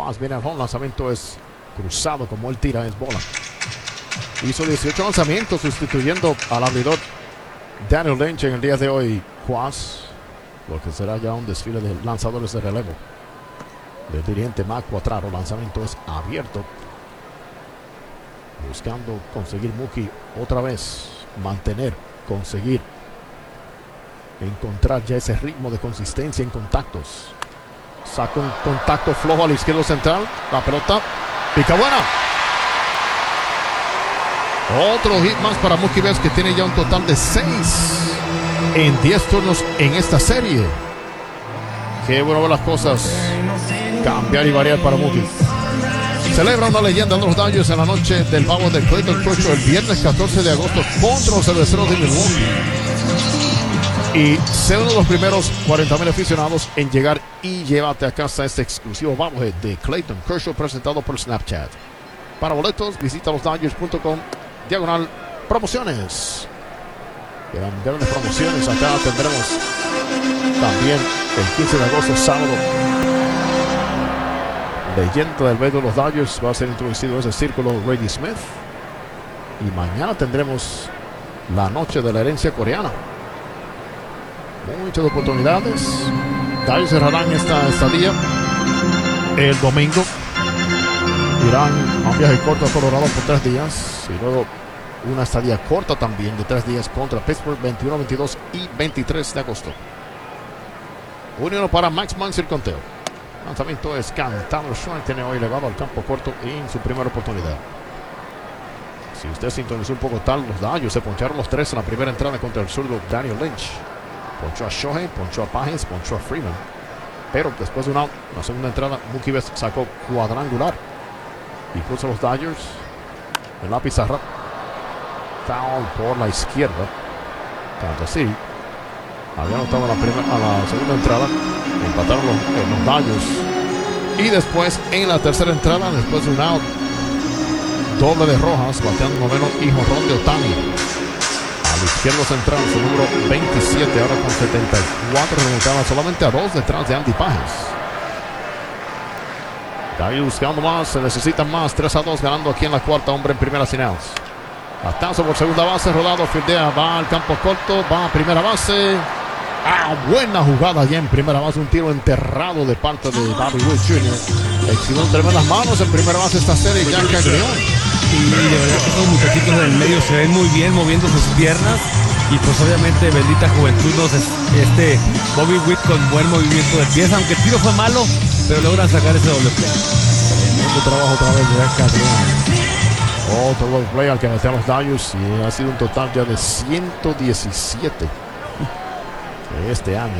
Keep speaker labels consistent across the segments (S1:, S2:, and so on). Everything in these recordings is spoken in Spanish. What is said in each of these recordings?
S1: Juárez viene al home. Lanzamiento es cruzado, como él tira, es bola. Hizo 18 lanzamientos sustituyendo al abridor Daniel Lynch en el día de hoy. Juárez, lo que será ya un desfile de lanzadores de relevo del dirigente Mac Quatraro. Lanzamiento es abierto, buscando conseguir Mookie otra vez, conseguir encontrar ya ese ritmo de consistencia en contactos. Saca un contacto flojo al izquierdo central, la pelota pica buena. Otro hit más para Mookie Betts, que tiene ya un total de 6 en 10 turnos en esta serie. Qué bueno ver las cosas cambiar y variar para Mookie. Celebra una leyenda de los Dodgers en la noche del pavo de Clayton Kershaw el viernes 14 de agosto contra los Cerveceros de Milwaukee. Y ser uno de los primeros 40,000 aficionados en llegar y llévate a casa este exclusivo bobblehead de Clayton Kershaw presentado por Snapchat. Para boletos, visita losdodgers.com/promociones. Quedan grandes promociones. Acá tendremos también el 15 de agosto, sábado, leyenda del béisbol de los Dodgers. Va a ser introducido ese círculo Reggie Smith. Y mañana tendremos la noche de la herencia coreana. Muchas oportunidades. Dodgers cerrarán esta estadía el domingo. Irán a un viaje corto a Colorado por 3 días. Y luego una estadía corta también de 3 días contra Pittsburgh 21, 22 y 23 de agosto. 1-1 para Max Muncy, conteo. Lanzamiento es cantado. Strike tiene hoy elevado al campo corto en su primera oportunidad. Si usted sintonizó un poco tal, los Dodgers se poncharon los 3 en la primera entrada contra el zurdo Daniel Lynch. Ponchó a Shohei, ponchó a Páez, ponchó a Freeman. Pero después de una la segunda entrada, Mookie Betts sacó cuadrangular y puso a los Dodgers en la pizarra. Foul por la izquierda. Kansas City había anotado a la segunda entrada. Empataron los Dodgers. Y después en la tercera entrada, después de un out doble de Rojas, bateando noveno y jonrón de Ohtani. Al izquierdo central, su número 27, ahora con 74 remolcadas, solamente a 2 detrás de Andy Páez. Ahí buscando más, se necesitan más. 3-2, ganando aquí en la cuarta, hombre en primera sin outs. Batazo por segunda base, rodado, fildea, va al campo corto, va a primera base. Buena jugada allá en primera base, un tiro enterrado de parte de Bobby Witt Jr. Exhibió tremendas manos en primera base esta serie, Jack Caglione.
S2: Y de verdad que estos muchachitos en el medio se ven muy bien moviendo sus piernas. Y pues obviamente bendita juventud Bobby Witt con buen movimiento de pies, aunque el tiro fue malo, pero logran sacar ese doble play.
S1: Tremendo trabajo otra vez de Jack Caglione. Otro doble play al que metió a los Dodgers, y ha sido un total ya de 117 este año.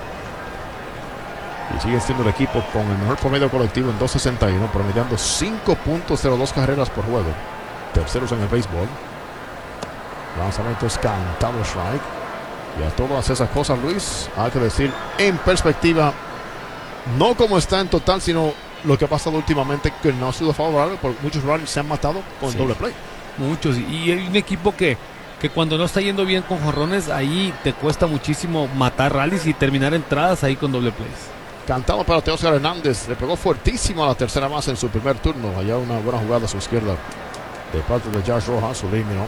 S1: Y sigue siendo el equipo con el mejor promedio colectivo en 2.61, promediando 5.02 carreras por juego. Terceros en el béisbol. Lanzamiento es cantado, strike. Y a todas esas cosas, Luis, hay que decir en perspectiva, no como está en total, sino lo que ha pasado últimamente, que no ha sido favorable, porque muchos rallies se han matado con el doble play.
S2: Muchos, y hay un equipo que cuando no está yendo bien con jonrones, ahí te cuesta muchísimo matar rallies y terminar entradas ahí con doble plays.
S1: Cantado para Teóscar Hernández, le pegó fuertísimo a la tercera base en su primer turno. Allá una buena jugada a su izquierda de parte de Josh Rojas, su límite.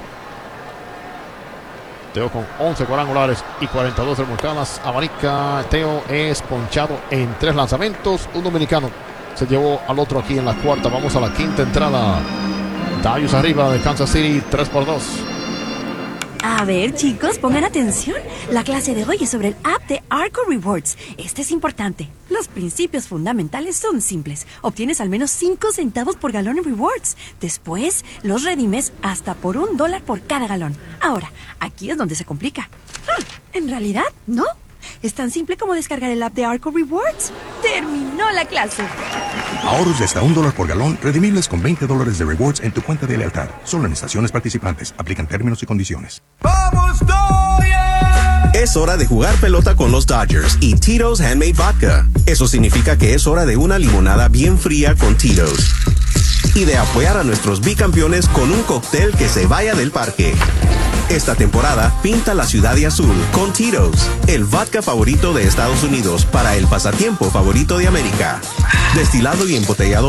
S1: Teo con 11 cuadrangulares y 42 remolcadas. Abanica, Teo es ponchado en 3 lanzamientos. Un dominicano se llevó al otro aquí en la cuarta. Vamos a la quinta entrada. Dodgers arriba de Kansas City, 3-2.
S3: A ver, chicos, pongan atención. La clase de hoy es sobre el app de Arco Rewards. Este es importante. Los principios fundamentales son simples. Obtienes al menos 5 centavos por galón en rewards. Después, los redimes hasta por $1 por cada galón. Ahora, aquí es donde se complica. En realidad, no. Es tan simple como descargar el app de Arco Rewards. ¡Terminó la clase!
S4: Ahorros de hasta $1 por galón, redimibles con $20 de rewards en tu cuenta de lealtad. Solo en estaciones participantes. Aplican términos y condiciones.
S5: ¡Vamos, Dodgers!
S6: Es hora de jugar pelota con los Dodgers y Tito's Handmade Vodka. Eso significa que es hora de una limonada bien fría con Tito's. Y de apoyar a nuestros bicampeones con un cóctel que se vaya del parque. Esta temporada, pinta la ciudad de azul con Tito's, el vodka favorito de Estados Unidos para el pasatiempo favorito de América. Destilado y embotellado